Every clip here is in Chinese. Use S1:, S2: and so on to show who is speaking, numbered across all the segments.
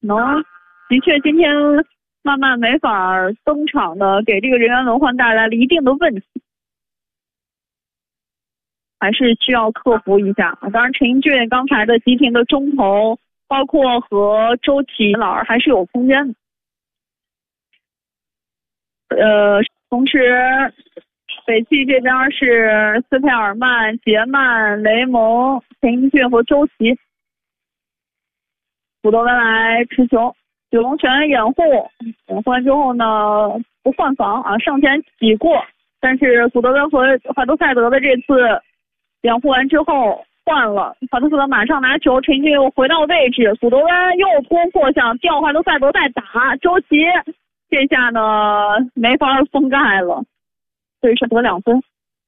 S1: 的确今天慢慢没法登场的，给这个人员轮换带来了一定的问题，还是需要克服一下。当然，陈英俊刚才的急停的中投，包括和周琦老师还是有空间的。同时，北汽这边是斯佩尔曼、杰曼、雷蒙、陈英俊和周琦。古德温来持球，九龙泉掩护完之后呢，不换防啊，上前挤过，但是古德温和华德赛德的这次掩护完之后换了，华德赛德马上拿球，陈英俊又回到位置，古德温又突破想吊华德赛德再打，周琦这下呢没法封盖了，所以是得2分。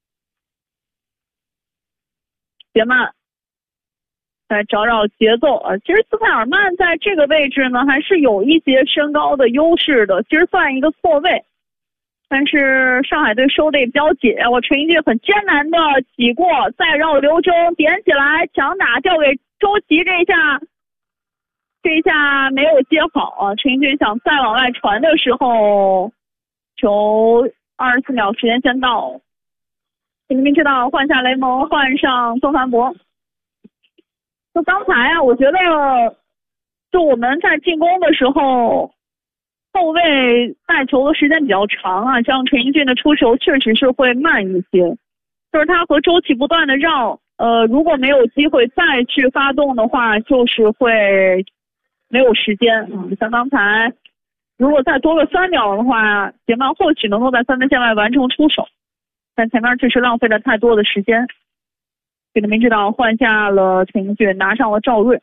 S1: 杰曼再找找节奏啊！其实斯佩尔曼在这个位置呢，还是有一些身高的优势的，其实算一个错位。但是上海队收的也比较紧，我陈英俊很艰难的挤过，再绕刘铮点起来，强打掉给周琦，这一下没有接好啊！陈英俊想再往外传的时候，球24秒时间先到，你们知道换下雷蒙，换上曾凡博。就刚才啊，我觉得就我们在进攻的时候，后卫带球的时间比较长啊，这样陈英俊的出球确实是会慢一些。就是他和周琦不断的绕，如果没有机会再去发动的话，就是会没有时间。像刚才，如果再多个3秒的话，杰曼或许能够在3分线外完成出手，但前面确实浪费了太多的时间。这个明指导换下了陈英俊，拿上了赵睿。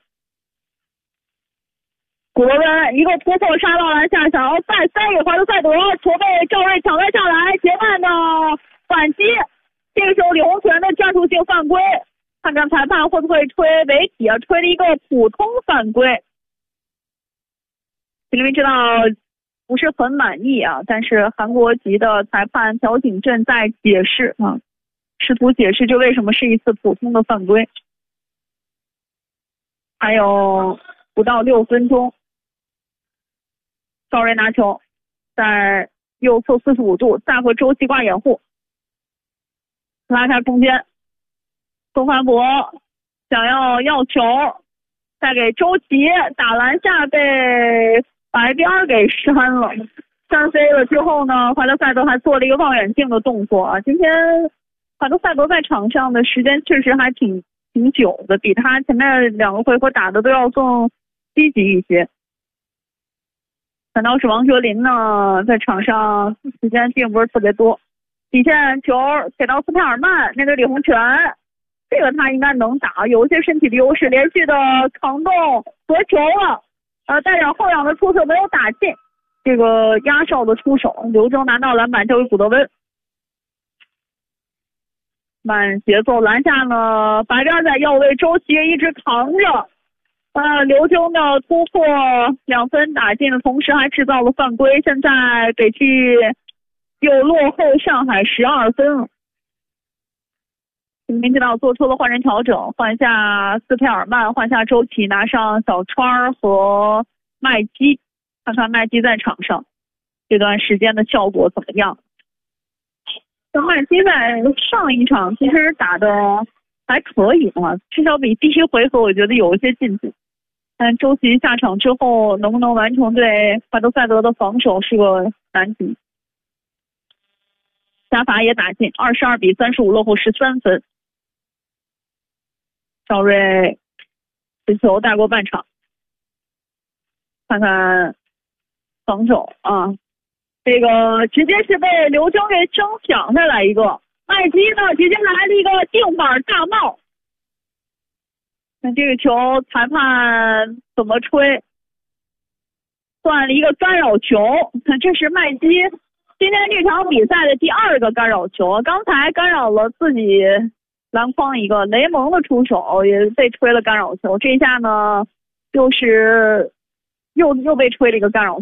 S1: 古德温一个突破杀到篮下，想要再塞给华德赛德，球被赵睿抢了下来，杰曼的反击。这个时候李洪权的战术性犯规，看看裁判会不会吹违体啊？吹了一个普通犯规。这个明指导不是很满意啊，但是韩国籍的裁判朴景镇在解释啊。试图解释这为什么是一次普通的犯规。还有不到6分钟，赵睿拿球，在右侧45度，再和周琦挂掩护，拉开空间。曾凡博想要球，再给周琦打篮下，被白边给扇了。扇飞了之后呢，华德赛德还做了一个望远镜的动作啊。今天华德赛德在场上的时间确实还挺久的，比他前面2个回合打的都要更积极一些。反倒是王哲林呢，在场上时间并不是特别多。底线球给到斯佩尔曼，面对李洪权，这个他应该能打，有一些身体的优势，连续的扛动得球了，带点后仰的出手没有打进，这个压哨的出手，刘铮拿到篮板交给古德温。慢节奏篮下呢，白边在右位，周琦一直扛着，刘铮的突破2分打进的同时还制造了犯规，现在北汽又落后上海12分了。明指导做出了换人调整，换下斯佩尔曼，换下周琦，拿上小川和麦基，看看麦基在场上这段时间的效果怎么样。麦基在上一场其实打的还可以嘛，至少比第一回合我觉得有一些进步。但周琦下场之后能不能完成对华德赛德的防守是个难题。加罚也打进，22比35落后13分。赵睿持球带过半场，看看防守啊。这个直接是被刘铮给争抢下来一个，麦基呢直接来了一个定板大帽。那这个球裁判怎么吹？算了一个干扰球。那这是麦基今天这场比赛的第2个干扰球，刚才干扰了自己篮筐一个，雷蒙的出手也被吹了干扰球，这一下呢又被吹了一个干扰球。